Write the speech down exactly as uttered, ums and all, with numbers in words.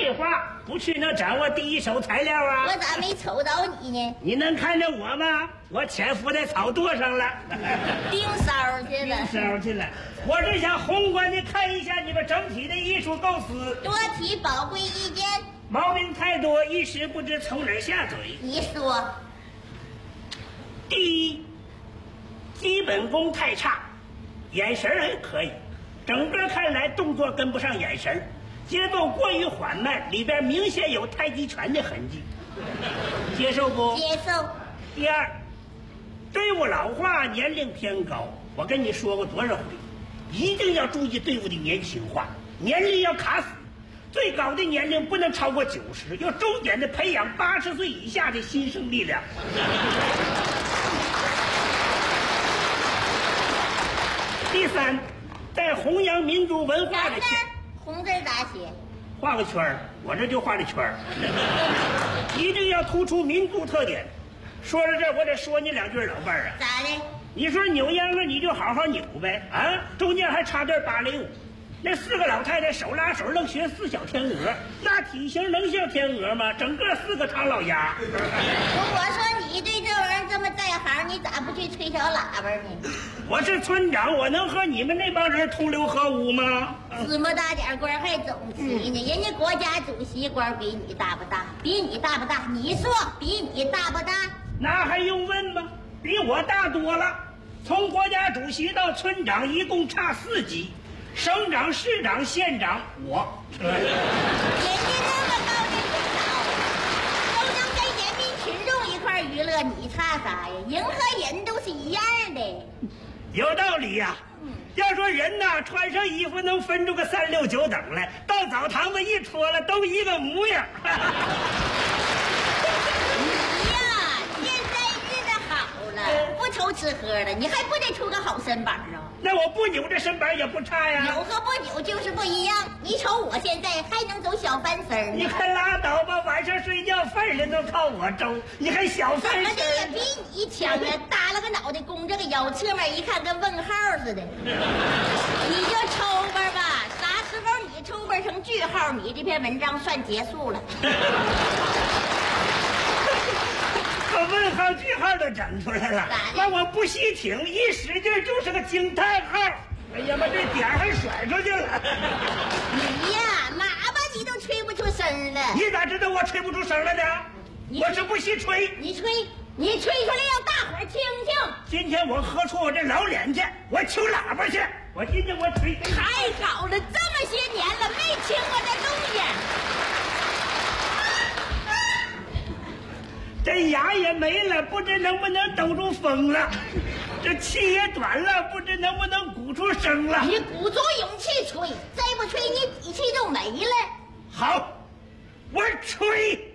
废话，不去能掌握第一手材料啊？ 我咋没瞅着你呢？ 你能看着我吗？我潜伏在草垛上了， 盯梢去了， 盯梢去了。我是想宏观的看一下你们整体的艺术构思， 多提宝贵意见。 毛病太多，一时不知从哪儿下嘴。 你说， 第一，基本功太差，眼神还可以，整个看来动作跟不上眼神，节奏过于缓慢，里边明显有太极拳的痕迹，接受不？ 接受。 第二，队伍老化，年龄偏高。我跟你说过多少回，一定要注意队伍的年轻化，年龄要卡死，最高的年龄不能超过九十，要重点的培养八十岁以下的新生力量。第三，在弘扬民族文化的前， 红字咋写？ 画个圈儿，我这就画个圈儿。一定要突出民族特点。说到这儿，我得说你两句，老伴儿啊。 咋的？ 你说扭秧歌，你就好好扭呗，啊，中间还插段芭蕾舞。那四个老太太手拉手愣学四小天鹅，那体型能像天鹅吗？整个四个唐老鸭。 如果说你对这玩意儿这么在行，你咋不去吹小喇叭呢？ 我是村长，我能和你们那帮人同流合污吗？ 这么大点官还总提呢？人家国家主席官比你大不大？比你大不大？你说比你大不大？ 那还用问吗？比我大多了。从国家主席到村长一共差四级，省长、市长、县长我。 人家那么高的领导，都能跟人民群众一块娱乐，你差啥呀？人和人都是一样的。 有道理呀、啊。要说人呐，穿上衣服能分出个三六九等来，到澡堂子一脱了，都一个模样。 不愁吃喝了，你还不得出个好身板啊？ 那我不扭这身板也不差呀。 扭和不扭就是不一样。你瞅我现在还能走小翻身呢。 你可拉倒吧，晚上睡觉饭人都靠我周，你还小翻身？ 怎么的也比你强啊！耷拉个脑袋，弓着个腰，侧面一看跟问号似的。你就抽吧吧，啥时候你抽吧成句号，你这篇文章算结束了。 把问号句号都整出来了，那我不细听，一使劲就是个惊叹号。哎呀妈，这点还甩出去了。 你呀，喇叭你都吹不出声了。 你咋知道我吹不出声来的？我是不稀吹。 你吹，你吹出来让大伙儿听听。 今天我喝出我这老脸去，我求喇叭去。我今天我吹。 太好了，这么些年了没听过这东西。 这牙也没了，不知能不能兜住风了；这气也短了，不知能不能鼓出声了。 你鼓足勇气吹，再不吹你底气就没了。 好，我吹。